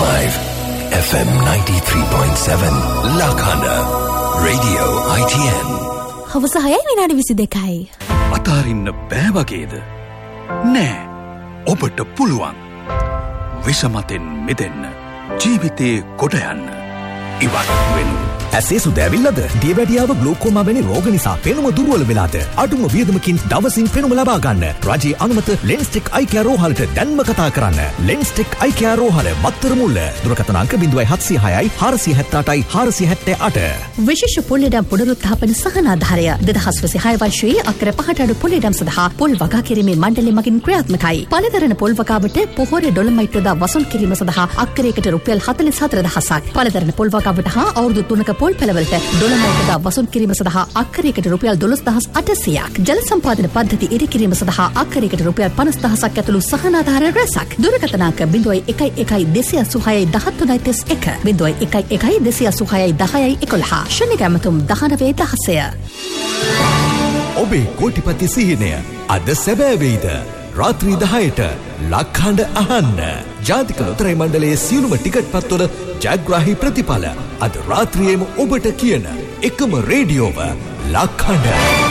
FM 93.7 Lakhanda Radio ITN. හවස 6යි විනාඩි 22යි. අතාරින්න බෑ වගේද? නෑ. ඔබට පුළුවන්. විෂමතෙන් මිදෙන්න. ජීවිතේ කොට යන්න. ඉවත් වෙන්න. ඇසේ සුද ඇවිල්ලාද? දියවැඩියාව ග්ලූකෝමා වැනි රෝග නිසා පෙනුම දුර්වල වෙලාද? අඩුම වියදමකින් දවසින් පෙනුම ලබා ගන්න. රජයේ අනුමත ලෙන්ස්ටෙක් අයි කෙයාර් රෝහලට දැන්ම කතා කරන්න. ලෙන්ස්ටෙක් අයි කෙයාර් රෝහල මත්තර මුල්ල. දුරකථන අංක 0706යි 478යි 478. විශේෂ පොල්ලෙඩම් පුනරුත්ථාපන සහනාධාරය 2026 වර්ෂයේ අක්කර 5ට අඩු පොල්ලෙඩම් සඳහා පොල් වගා කිරීමේ මණ්ඩලය මගින් ක්‍රියාත්මකයි. පළදරන පොල් වගාවට පොහොරේ ඩොලමයිට් යොදා වසූල් කිරීම සඳහා අක්කරයකට රුපියල් 44000ක්. පළදරන පොල් වගාවට හා අවුරුදු 3ක පොල් පෙළවලට ඩොලමයිට් යොදා වසූල් කිරීම සඳහා අක්කරයකට රුපියල් 12800ක්. ජල සම්පාදන පද්ධති ඉදි කිරීම සඳහා අක්කරයකට රුපියල් 50000ක් ඇතුළු සහනාධාර රැසක්. දුරකථන අංක 011286 1311 ශනික ඇමතුම් 1916. ඔබේ කෝටිපති සිහිනය අද සැබෑ වෙයිද? රාත්‍රී 10ට ලක්හඬ අහන්න. ජාතික ලොතරැයි මණ්ඩලයේ සියලුම ටිකට් පත්වල ජයග්‍රාහී ප්‍රතිඵල අද රාත්‍රියේම ඔබට කියන එකම රේඩියෝව ලක්හඬ.